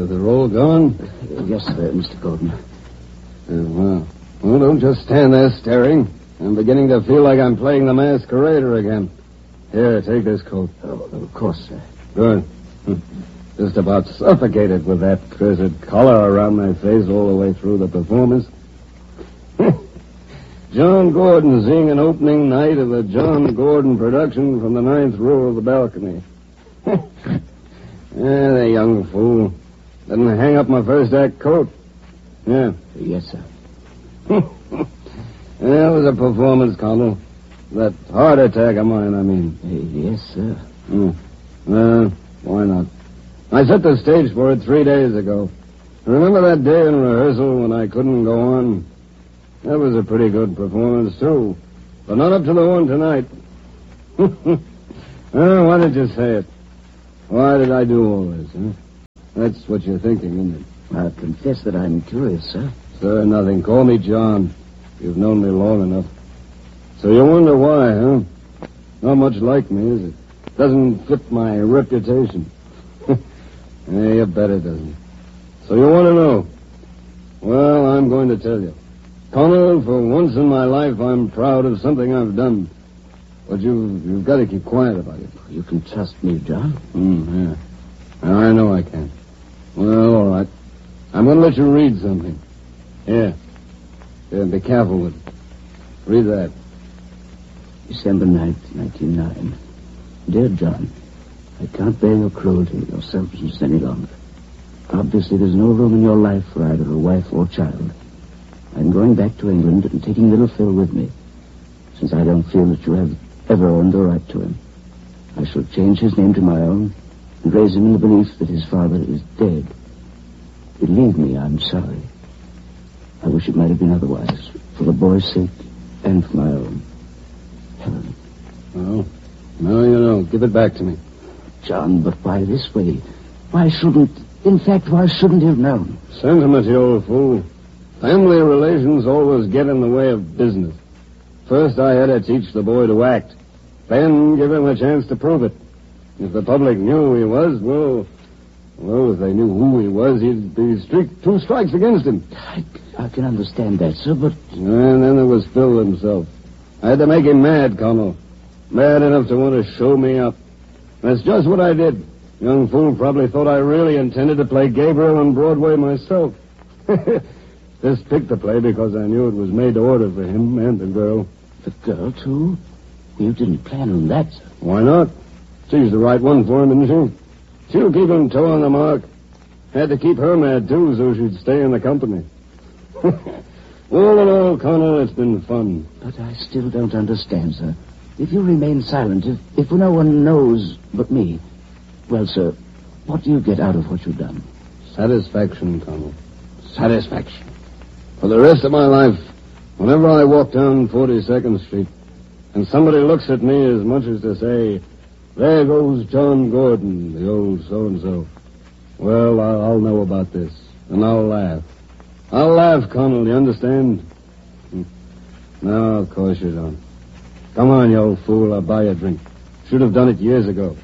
they're all gone? Yes, sir, Mr. Gordon. Well, don't just stand there staring. I'm beginning to feel like I'm playing the masquerader again. Here, take this coat. Oh, of course, sir. Good. Just about suffocated with that cursed collar around my face all the way through the performance. John Gordon seeing an opening night of the John Gordon production from the 9th row of the balcony. The young fool. Didn't hang up my first act coat. Yeah. Yes, sir. That was a performance, Colonel. That heart attack of mine, I mean. Yes, sir. Why not? I set the stage for it 3 days ago. Remember that day in rehearsal when I couldn't go on? That was a pretty good performance, too. But not up to the one tonight. Why did you say it? Why did I do all this, huh? That's what you're thinking, isn't it? I confess that I'm curious, sir. Sir, nothing. Call me John. You've known me long enough. So you wonder why, huh? Not much like me, is it? Doesn't fit my reputation. You bet it doesn't. So you want to know? Well, I'm going to tell you. Colonel, for once in my life, I'm proud of something I've done. But you've got to keep quiet about it. You can trust me, John. Yeah. I know I can. Well, all right. I'm going to let you read something. Here, be careful with it. Read that. December 9th, 1909. Dear John, I can't bear your cruelty, your selfishness any longer. Obviously, there's no room in your life for either a wife or child. I'm going back to England and taking little Phil with me, since I don't feel that you have ever earned the right to him. I shall change his name to my own and raise him in the belief that his father is dead. Believe me, I'm sorry. I wish it might have been otherwise, for the boy's sake and for my own. Helen. Oh, no, give it back to me. John, but why this way? Why shouldn't he have known? Sentiment, you old fool. Family relations always get in the way of business. First, I had to teach the boy to act. Then give him a chance to prove it. If the public knew who he was, well, if they knew who he was, he'd be 2 strikes against him. I can understand that, sir, but... And then there was Phil himself. I had to make him mad, Colonel. Mad enough to want to show me up. That's just what I did. Young fool probably thought I really intended to play Gabriel on Broadway myself. Just picked the play because I knew it was made to order for him and the girl. The girl, too? You didn't plan on that, sir. Why not? She's the right one for him, isn't she? She'll keep him toe on the mark. Had to keep her mad, too, so she'd stay in the company. All in all, Colonel, it's been fun. But I still don't understand, sir. If you remain silent, if no one knows but me, well, sir, what do you get out of what you've done? Satisfaction, Colonel. Satisfaction. For the rest of my life, whenever I walk down 42nd Street, and somebody looks at me as much as to say, there goes John Gordon, the old so-and-so. Well, I'll know about this, and I'll laugh. I'll laugh, Colonel, you understand? No, of course you don't. Come on, you old fool, I'll buy you a drink. Should have done it years ago.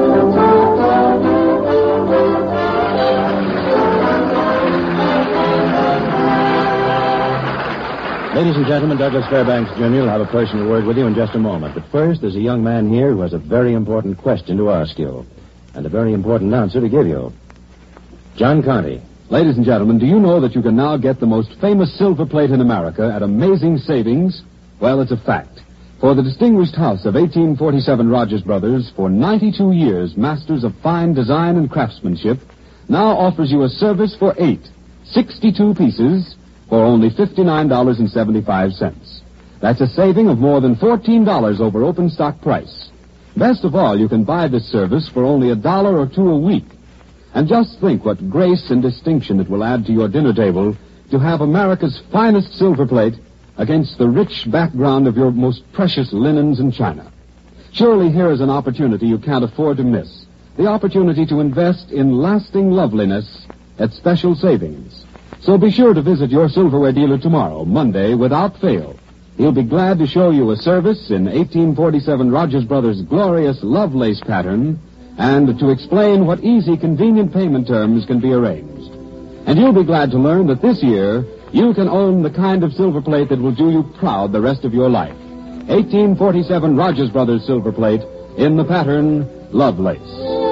Ladies and gentlemen, Douglas Fairbanks, Jr. will have a personal word with you in just a moment. But first, there's a young man here who has a very important question to ask you, and a very important answer to give you. John Conte. Ladies and gentlemen, do you know that you can now get the most famous silver plate in America at amazing savings? Well, it's a fact. For the distinguished house of 1847 Rogers Brothers, for 92 years, masters of fine design and craftsmanship, now offers you a service for 62 pieces, for only $59.75. That's a saving of more than $14 over open stock price. Best of all, you can buy this service for only $1 or $2 a week. And just think what grace and distinction it will add to your dinner table to have America's finest silver plate against the rich background of your most precious linens and china. Surely here is an opportunity you can't afford to miss. The opportunity to invest in lasting loveliness at special savings. So be sure to visit your silverware dealer tomorrow, Monday, without fail. He'll be glad to show you a service in 1847 Rogers Brothers' glorious love lace pattern and to explain what easy, convenient payment terms can be arranged. And you'll be glad to learn that this year you can own the kind of silver plate that will do you proud the rest of your life. 1847 Rogers Brothers silver plate in the pattern Lovelace.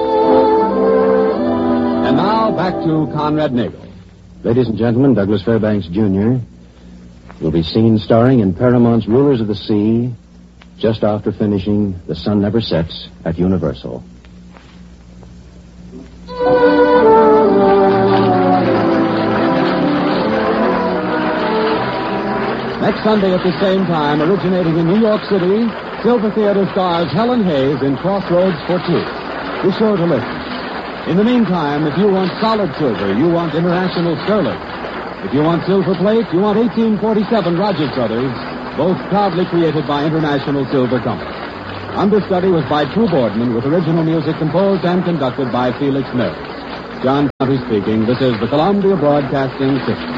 And now back to Conrad Nagel. Ladies and gentlemen, Douglas Fairbanks, Jr. will be seen starring in Paramount's Rulers of the Sea just after finishing The Sun Never Sets at Universal. Next Sunday at the same time, originating in New York City, Silver Theater stars Helen Hayes in Crossroads for Two. Be sure to listen. In the meantime, if you want solid silver, you want International Sterling. If you want silver plate, you want 1847 Rogers Brothers, both proudly created by International Silver Company. Understudy was by True Boardman, with original music composed and conducted by Felix Mills. John County speaking. This is the Columbia Broadcasting System.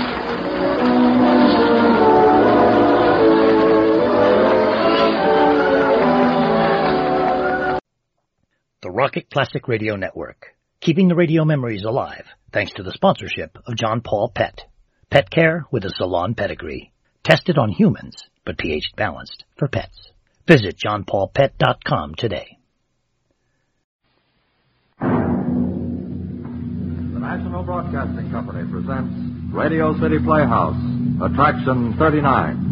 The Rocket Classic Radio Network, keeping the radio memories alive thanks to the sponsorship of John Paul Pet. Pet care with a salon pedigree. Tested on humans, but pH balanced for pets. Visit johnpaulpet.com today. The National Broadcasting Company presents Radio City Playhouse, Attraction 39.